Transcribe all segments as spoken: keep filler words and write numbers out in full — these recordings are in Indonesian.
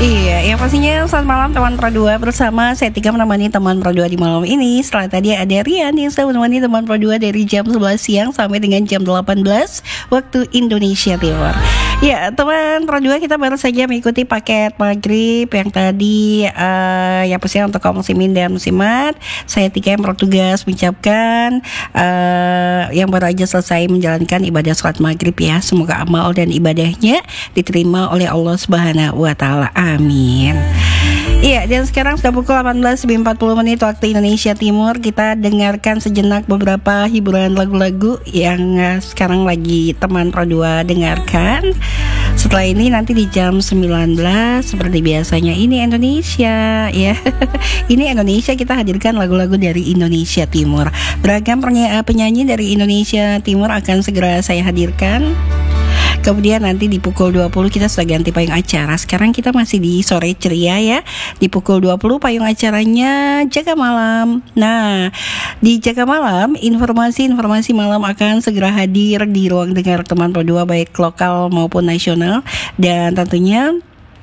Iya, yang pastinya selamat malam teman Pro dua bersama saya Tika menemani teman Pro dua di malam ini. Setelah tadi ada Rian yang saya menemani teman Pro dua dari jam sebelas siang sampai dengan jam delapan belas waktu Indonesia Timur. Ya, teman Pro dua, kita baru saja mengikuti paket maghrib yang tadi uh, yang pastinya untuk kaum muslimin dan muslimat. Saya Tika yang bertugas mengucapkan uh, yang baru aja selesai menjalankan ibadah sholat maghrib ya. Semoga amal dan ibadahnya diterima oleh Allah Subhanahu wa taala. Amin. Iya, dan sekarang sudah pukul delapan belas lebih empat puluh menit waktu Indonesia Timur. Kita dengarkan sejenak beberapa hiburan lagu-lagu yang uh, sekarang lagi teman Pro dua dengarkan. Setelah ini nanti di jam sembilan belas seperti biasanya ini Indonesia ya. Ini Indonesia, kita hadirkan lagu-lagu dari Indonesia Timur. Beragam penyanyi dari Indonesia Timur akan segera saya hadirkan. Kemudian nanti di pukul dua puluh kita sudah ganti payung acara. Sekarang kita masih di sore ceria ya. Di pukul dua puluh payung acaranya Jaga Malam. Nah, di Jaga Malam informasi-informasi malam akan segera hadir di ruang dengar teman Pro dua baik lokal maupun nasional. Dan tentunya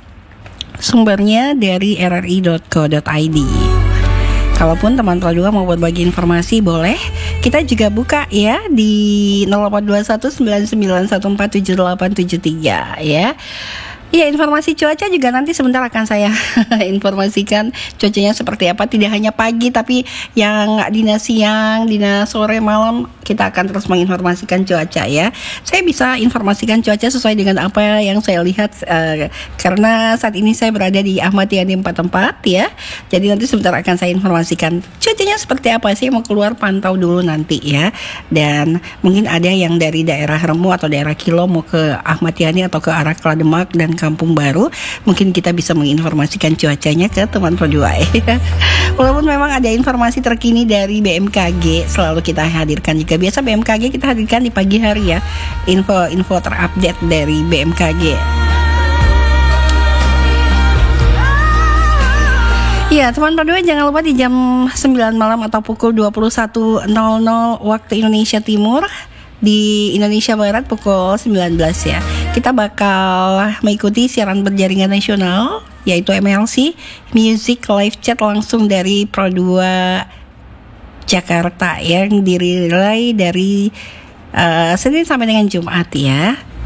sumbernya dari r r i dot co dot i d. Kalaupun teman Pro dua mau berbagi informasi boleh. Kita juga buka ya di nol delapan dua satu sembilan sembilan satu empat tujuh delapan tujuh tiga ya. Ya, informasi cuaca juga nanti sebentar akan saya informasikan cuacanya seperti apa. Tidak hanya pagi tapi yang dina siang, dina sore, malam kita akan terus menginformasikan cuaca ya. Saya bisa informasikan cuaca sesuai dengan apa yang saya lihat uh, karena saat ini saya berada di Ahmad Yani empat puluh empat ya. Jadi nanti sebentar akan saya informasikan cuacanya seperti apa. Saya mau keluar pantau dulu nanti ya. Dan mungkin ada yang dari daerah Remu atau daerah Kilo mau ke Ahmad Yani atau ke arah Klademak dan Kampung Baru, mungkin kita bisa menginformasikan cuacanya ke teman Pro dua ya. Walaupun memang ada informasi terkini dari B M K G selalu kita hadirkan juga. Biasa B M K G kita hadirkan di pagi hari ya. Info-info terupdate dari B M K G. Ya, teman Pro dua jangan lupa di jam sembilan malam atau pukul dua puluh satu nol nol waktu Indonesia Timur, di Indonesia Barat pukul sembilan belas ya. Kita bakal mengikuti siaran berjaringan nasional yaitu M L C Music Live Chat langsung dari Pro dua Jakarta yang dirilai dari uh, Senin sampai dengan Jumat ya.